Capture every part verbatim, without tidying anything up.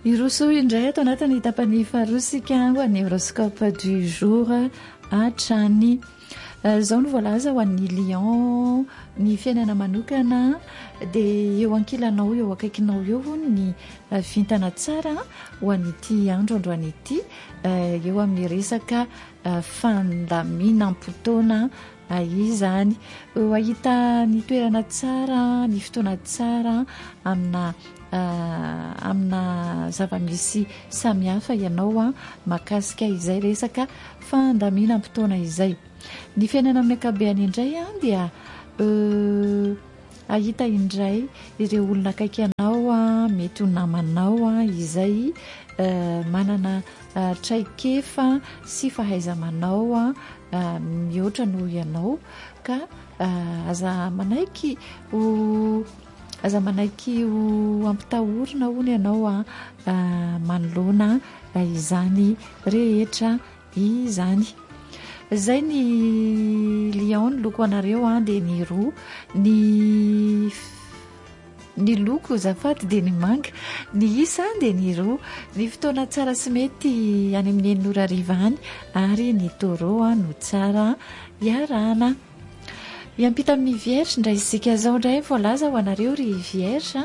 Iroso indray ato anatin'ny tapany farosika ho an'ny horoscope du jour hatrany. Izao no voalaza ho an'ny lion ny fiainana manokana dia eo ankilanao eo akaikinao eo ny vintana tsara ho an'ity andro androan'ity eo amin'ny resaka fandaminam-potoana izany ahita ny toerana tsara ny fotoana tsara amina Uh, amina zava-misy samihafa ianao a makasika izay resaka fandaminam-potoana izay. Ny fiainana amin'ny akabeany indray a dia uh, ahita indray ireo olona akaiky anao a mety ho namanao a izay uh, manana uh, traikefa sy fahaiza-manao a uh, mihoatra noho ianao ka uh, aza manaiky ho aza manaiky ho ampitahorina hono ianao a uh, manoloana uh, izany rehetra izany. Zay ny lion ny loko anareo a dia ny roa ny ny loko zafady dia ny manga ny isa dia ny roa ny fotoana tsara sy mety any amin'ny enin'ora ariva any ary ny taureau a no tsara iarana. Iampita amin'ny vierge indray isika zao indray voalaza ho anareo ry vierge.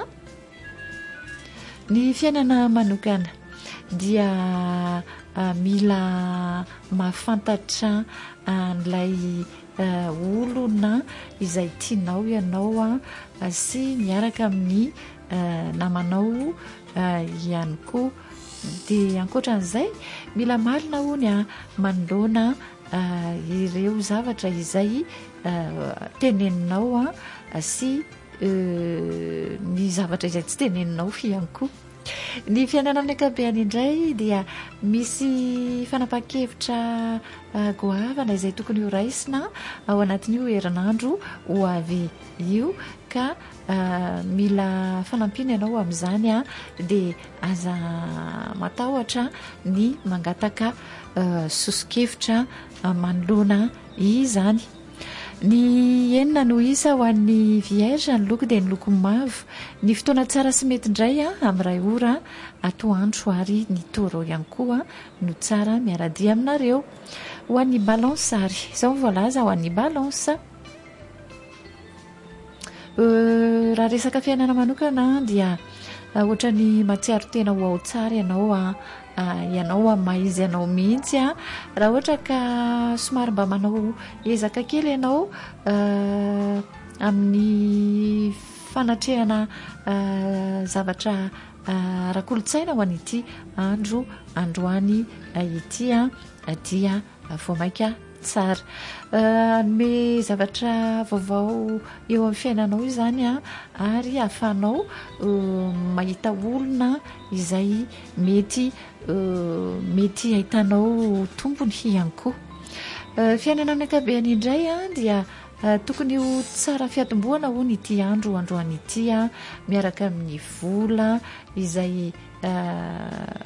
Ny fiainana manokana dia uh, mila mahafantatra an'ilay uh, olona izay tianao ianao a uh, sy miaraka amin'ny uh, namanao uh, ihany koa. Dia ankoatran'izay mila malina hony a manoloana uh, ireo zavatra izay Uh, teneninao a uh, sy uh, ny zavatra izay tsy teneninao ihany koa. Ny fiainana amin'ny akabeany indray dia misy fanapa-kevitra uh, goavana izay tokony ho raisina ao anatin'io herinandro ho avy io ka uh, mila fanampiana ianao amin'izany a dia aza matahotra ny mangataka uh, soso-kevitra uh, manoloana izany. Ny enina no isa ho an'ny vierge ny loko dia ny loko mavo. Ny fotoana tsara sy mety indray a amin'ny ray ora atoandro ary ny taureau ihany koa no tsara miaradia aminareo. Ho an'ny balance ary izao voalaza ho an'ny balance uh, raha resaka fiainana manokana dia uh, ohatra ny matsiaro tena ho ao tsara ianao a Uh, ianao a maizy ianao mihitsy a raha ohatra ka somary mba manao ezaka kely ianao uh, amin'ny fanatrehana uh, zavatra uh, ara-kolotsaina ho an'ity andro androany uh, ity a uh, dia uh, voamaika tsara uh, me zavatra vaovao eo amin'ny fiainanao izany a ary ahafahanao uh, mahita olona izay mety uh, mety ahitanao tombony ihany koa. Uh, fiainana amin'ny akabeany indray a dia uh, tokony ho tsara fiatomboana hono ity andro androany ity a miaraka amin'ny vola izay uh,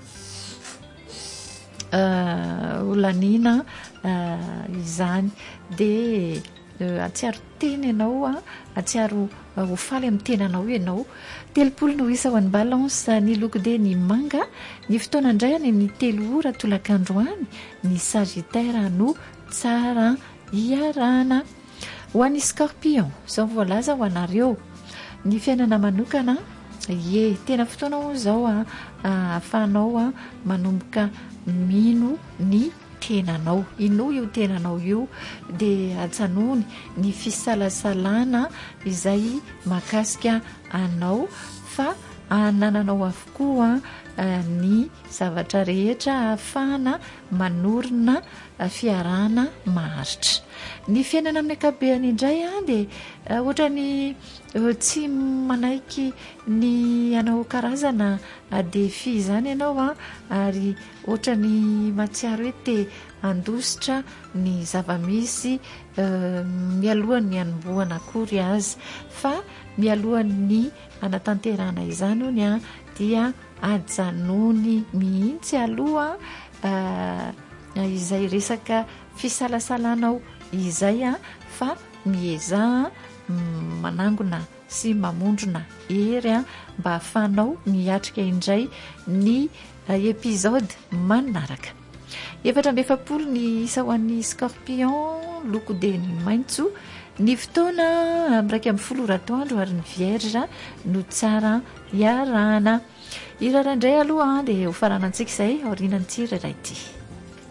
Uh, olanina uh, izany dia uh, atsiaro tena ianao a atsiaro uh, ho faly amin'ny tenanao ianao. Telopolo no isa ho an'ny balance ny loko dia ny manga. Ny fotoana indray any amin'ny telo ora tolakandroany ny sagittaire no tsara iarana. Ho an'ny scorpion izao voalaza ho anareo ny fiainana manokana ye tena fotoana ho izao a ahafahanao a manomboka mino ny tenanao. Ino io tenanao io dia atsanony ny fisalasalana izay makasika anao fa anananao avokoa ny zavatra rehetra ahafahana manorina fiarana maharitra. Ny fiainana amin'ny akabeany indray a dia ohatra ny tsy manaiky ny anao karazana defi izany ianao a ary ohatra ny matsiaro hoe te andositra ny zava-misy uh, mialohan'ny anombohana akory azy fa mialohan'ny anatanterana izany hony a dia ajanony mihitsy aloha uh, izay resaka fisalasalanao izay a fa mieza manangona sy mamondrona ery a mba hafanao miatrika indray ny episode manaraka. efatra amby efapolo ny isa ho an'ny scorpion, loko dia ny maintso. Ny fotoana am'raika amby folo ratoandro ary ny vierge no tsara iarahana. Irara indray aloha dia ho faranantsika izay aorianan'ity rairay ity.